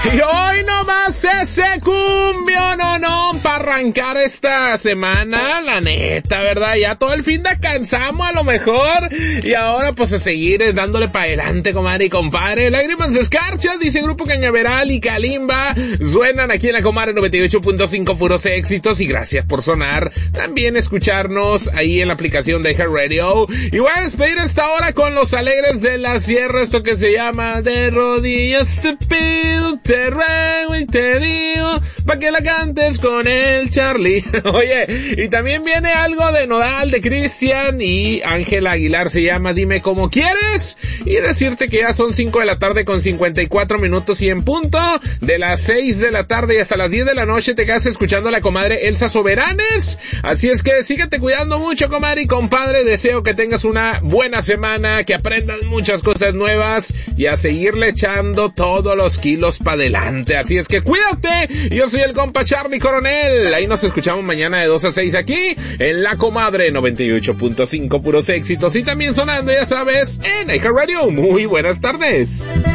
Y hoy nomás ese cumbio, no, para arrancar esta semana, la neta, ¿verdad? Ya todo el fin de cansamos a lo mejor, y ahora pues a seguir dándole para adelante, comadre y compadre. Lágrimas de escarcha, dice Grupo Cañaveral y Kalimba, suenan aquí en la comadre 98.5, puros éxitos, y gracias por sonar, también escucharnos ahí en la aplicación de iHeartRadio. Y voy a despedir esta hora con Los Alegres de la Sierra, esto que se llama De Rodillas Te Pido, te ruego y te digo pa' que la cantes con el Charlie. Oye, y también viene algo de Nodal, de Cristian y Ángela Aguilar, se llama Dime Cómo Quieres, y decirte que ya son 5 de la tarde con 54 minutos, y en punto de las 6 de la tarde y hasta las 10 de la noche te quedas escuchando a la comadre Elsa Soberanes. Así es que síguete cuidando mucho, comadre y compadre, deseo que tengas una buena semana, que aprendas muchas cosas nuevas y a seguirle echando todos los kilos para adelante. Así es que cuídate. Yo soy el compa Charlie Coronel. Ahí nos escuchamos mañana de 2 a 6 aquí en la comadre 98.5, puros éxitos, y también sonando, ya sabes, en iHeartRadio. Muy buenas tardes.